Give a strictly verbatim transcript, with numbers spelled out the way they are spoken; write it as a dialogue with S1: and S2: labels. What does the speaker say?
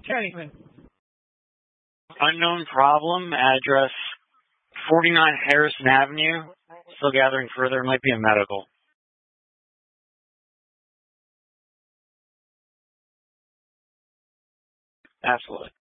S1: anything.
S2: Unknown problem, address forty-nine Harrison Avenue. Still gathering further. It might be a medical. Absolutely.